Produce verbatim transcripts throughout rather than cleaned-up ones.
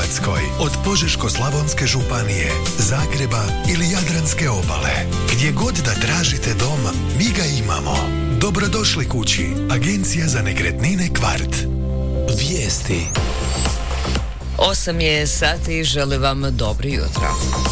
Hrvatskoj, od Požeško-slavonske županije, Zagreba ili Jadranske obale. Gdje god da tražite dom, mi ga imamo. Dobrodošli kući. Agencija za nekretnine Kvart. Vijesti. Osam je sati, želim vam dobro jutro.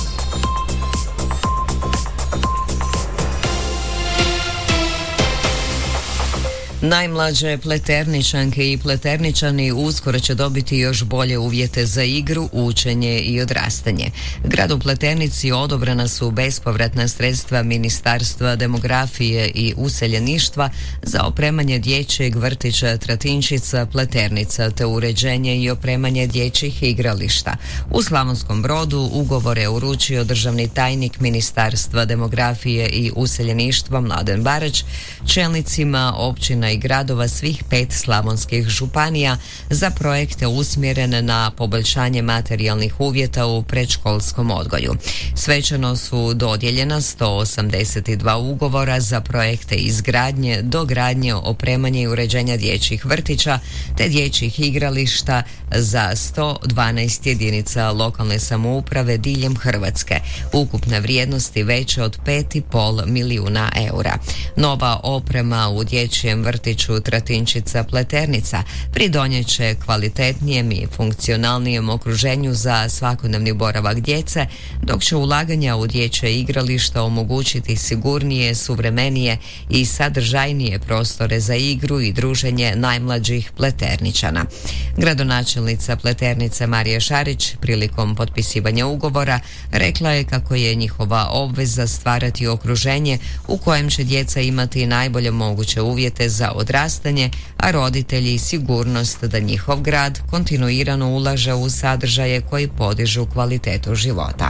Najmlađe Pleterničanke i Pleterničani uskoro će dobiti još bolje uvjete za igru, učenje i odrastanje. Gradu Pleternici odobrena su bespovratna sredstva Ministarstva demografije i useljeništva za opremanje dječjeg vrtića Tratinčica Pleternica te uređenje i opremanje dječjih igrališta. U Slavonskom Brodu ugovore je uručio državni tajnik Ministarstva demografije i useljeništva Mladen Barać čelnicima općina i gradova svih pet slavonskih županija za projekte usmjerene na poboljšanje materijalnih uvjeta u predškolskom odgoju. Svečano su dodijeljena sto osamdeset dva ugovora za projekte izgradnje, dogradnje, opremanje i uređenja dječjih vrtića te dječjih igrališta za sto dvanaest jedinica lokalne samouprave diljem Hrvatske. Ukupne vrijednosti veće od pet i pol milijuna eura. Nova oprema u dječjem vrtiću Tratinčica Pleternica pridonijet će kvalitetnijem i funkcionalnijem okruženju za svakodnevni boravak djece, dok će ulaganja u dječje igrališta omogućiti sigurnije, suvremenije i sadržajnije prostore za igru i druženje najmlađih Pleterničana. Gradonačelnica Pleternice Marija Šarić prilikom potpisivanja ugovora rekla je kako je njihova obveza stvarati okruženje u kojem će djeca imati najbolje moguće uvjete za odrastanje, a roditelji sigurnost da njihov grad kontinuirano ulaže u sadržaje koji podižu kvalitetu života.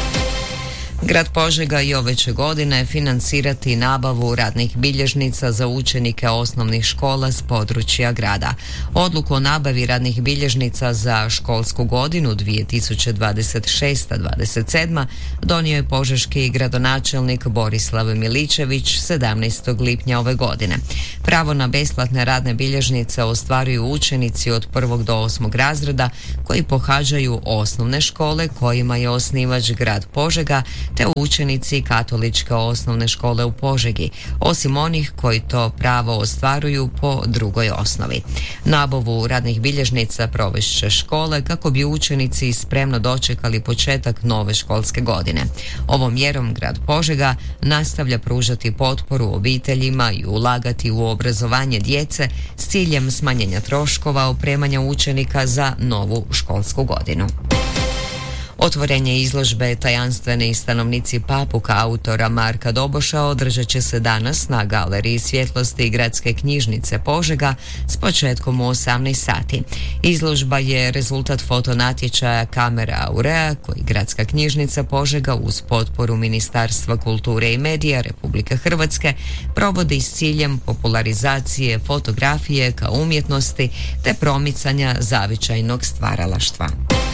Grad Požega i ove će godine financirati nabavu radnih bilježnica za učenike osnovnih škola s područja grada. Odluku o nabavi radnih bilježnica za školsku godinu dvije tisuće dvadeset šesta dvadeset sedma donio je požeški gradonačelnik Borislav Miličević sedamnaestog lipnja ove godine. Pravo na besplatne radne bilježnice ostvaruju učenici od prvog do osmog razreda koji pohađaju osnovne škole kojima je osnivač grad Požega te učenici katoličke osnovne škole u Požegi, osim onih koji to pravo ostvaruju po drugoj osnovi. Nabavu radnih bilježnica provest će škole kako bi učenici spremno dočekali početak nove školske godine. Ovom mjerom grad Požega nastavlja pružati potporu obiteljima i ulagati u obrazovanje djece s ciljem smanjenja troškova opremanja učenika za novu školsku godinu. Otvorenje izložbe Tajanstveni stanovnici Papuka autora Marka Doboša održat će se danas na Galeriji svjetlosti Gradske knjižnice Požega s početkom u osamnaest sati. Izložba je rezultat fotonatječaja Kamera Aurea koji Gradska knjižnica Požega uz potporu Ministarstva kulture i medija Republike Hrvatske provodi s ciljem popularizacije fotografije kao umjetnosti te promicanja zavičajnog stvaralaštva.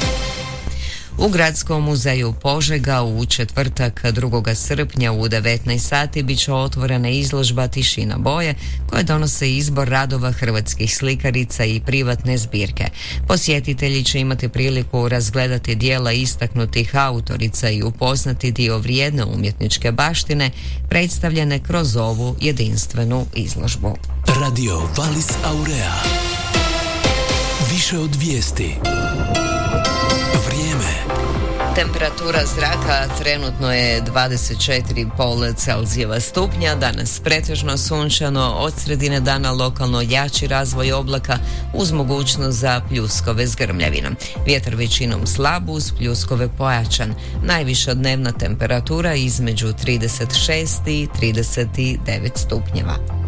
U Gradskom muzeju Požega u četvrtak drugog srpnja u devetnaest sati bit će otvorena izložba Tišina boje koja donose izbor radova hrvatskih slikarica i privatne zbirke. Posjetitelji će imati priliku razgledati djela istaknutih autorica i upoznati dio vrijedne umjetničke baštine predstavljene kroz ovu jedinstvenu izložbu. Radio Valis Aurea. Više od vijesti. Temperatura zraka trenutno je dvadeset četiri i pol Celzijeva stupnja, danas pretežno sunčano, od sredine dana lokalno jači razvoj oblaka uz mogućnost za pljuskove s grmljavinom. Vjetar većinom slab uz pljuskove pojačan. Najviša dnevna temperatura između trideset šest i trideset devet stupnjeva.